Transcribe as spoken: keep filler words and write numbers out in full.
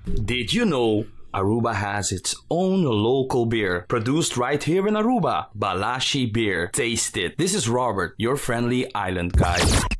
Did you know Aruba has its own local beer produced right here in Aruba? Balashi Beer. Taste it. This is Robert, your friendly island guide.